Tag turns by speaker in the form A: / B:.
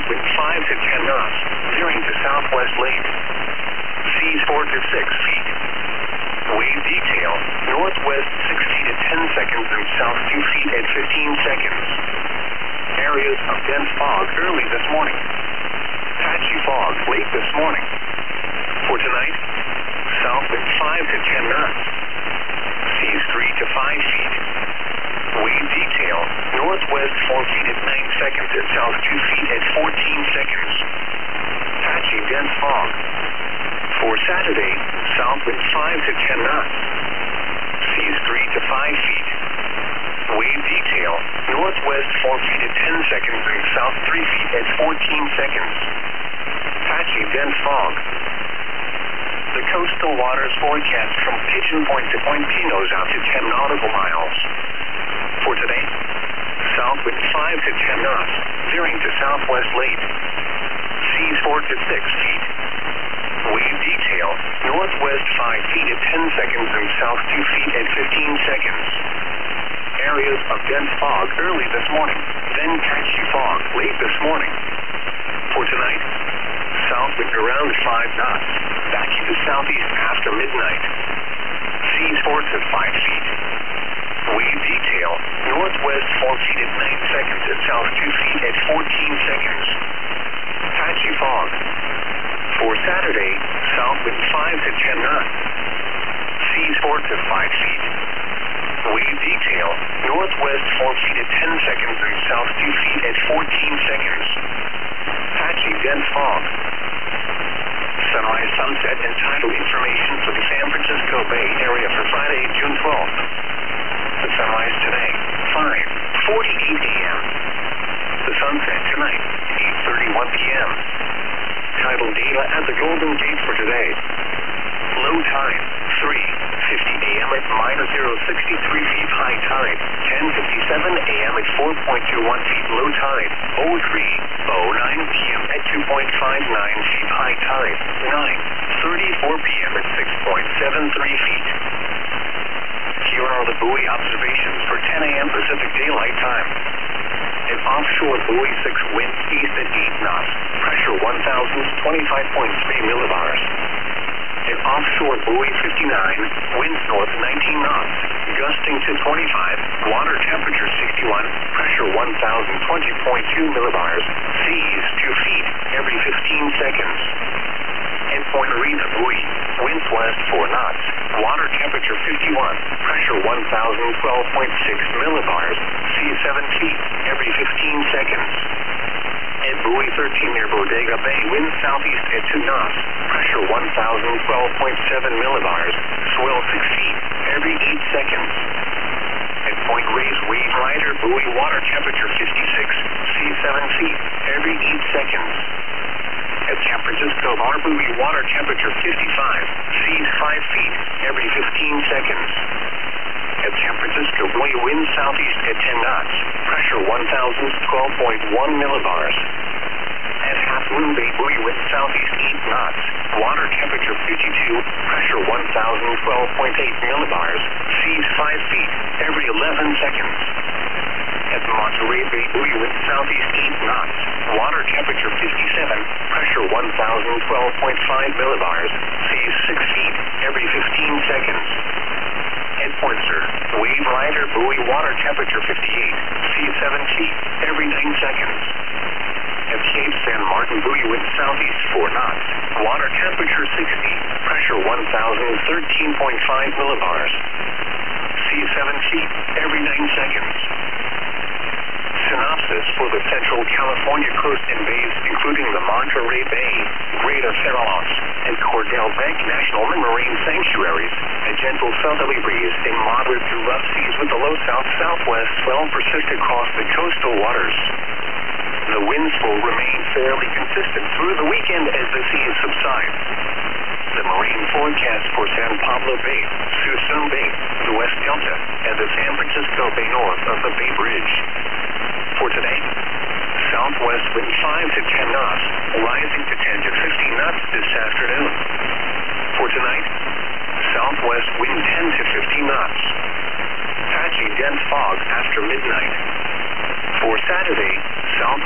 A: wind 5 to 10 knots, veering to southwest late. Seas 4 to 6 feet. Wave detail, northwest 6 feet at 10 seconds and south 2 feet at 15 seconds. Areas of dense fog early this morning. Patchy fog late this morning. For tonight, south wind 5 to 10 knots. Seas 3 to 5 feet. Wave detail, northwest 4 feet at 9 seconds and south 2 feet at 14 seconds. Patchy dense fog. For Saturday, south wind 5 to 10 knots. Seas 3 to 5 feet. Wave detail, northwest 4 feet at 10 seconds and south 3 feet at 14 seconds. Patchy dense fog. The coastal waters forecast from Pigeon Point to Point Pinos out to 10 nautical miles. For today, south wind 5 to 10 knots, veering to southwest late. Seas 4 to 6 feet. Wave detail, northwest 5 feet at 10 seconds and south 2 feet at 15 seconds. Areas of dense fog early this morning, then patchy fog late this morning. For tonight, south wind around 5 knots, backing to southeast after midnight. Seas 4 to 5 feet. Wave detail, northwest 4 feet at 9 seconds and south 2 feet at 14 seconds. Patchy fog. For Saturday, south wind 5 to 10 knots. Seas 4 to 5 feet. Wave detail, northwest 4 feet at 10 seconds and south 2 feet at 14 seconds. Patchy dense fog. Sunrise, sunset, and tidal information for the San Francisco Bay Area for Friday, June 12th. The sunrise today, 5:48 a.m. The sunset tonight, 8:31 p.m. Tidal data at the Golden Gate for today. Low tide, 3:50 a.m. at -0.63 feet. High tide, 10:57 a.m. at 4.21 feet. Low tide, 03:09 p.m. at 2.59 feet. High tide, 9:34 p.m. at 6.73 feet. Here are the buoy observations for 10 a.m. Pacific Daylight Time. An offshore buoy 6 wind east at 8 knots, pressure 1,025.3 millibars. An offshore buoy 59, winds north 19 knots, gusting to 25, water temperature 61, pressure 1,020.2 millibars, seas 2 feet every 15 seconds. Endpoint Marina buoy, winds west 4 knots, water temperature 51, pressure 1,012.6 millibars, seas 7 feet every 15 seconds. At buoy 13 near Bodega Bay, winds southeast at 2 knots, pressure 1,012.7 millibars, swell 6 feet every 8 seconds. At Point Reyes Wave Rider buoy, water temperature 56, seas 7 feet every 8 seconds. At San Francisco Bar buoy, water temperature 55, seas 5 feet every 15 seconds. At San Francisco buoy, wind southeast at 10 knots, pressure 1,012.1 millibars. At Half Moon Bay buoy, wind southeast 8 knots, water temperature 52, pressure 1,012.8 millibars, seas 5 feet every 11 seconds. At Monterey Bay buoy, wind southeast 8 knots, water temperature 57, pressure 1,012.5 millibars, seas 6 feet every 15 seconds. At Point Sur, Wave Rider buoy, water temperature 58, seas 7 feet every 9 seconds. At Cape San Martin buoy, wind southeast 4 knots, water temperature 60, pressure 1,013.5 millibars, seas 7 feet every 9 seconds. Synopsis for the Central California coast and bays, including the Monterey Bay, Greater Farallons, and Cordell Bank National Marine Sanctuaries. A gentle southerly breeze in moderate to rough seas with a low south-southwest swell persist across the coastal waters. The winds will remain fairly consistent through the weekend as the seas subside. The marine forecast for San Pablo Bay, Suisun Bay, the West Delta, and the San Francisco Bay north of the Bay Bridge. For today, southwest wind 5 to 10 knots, rising to 10 to 15 knots this afternoon. For tonight, southwest wind 10 to 15 knots. Patchy dense fog after midnight. For Saturday, south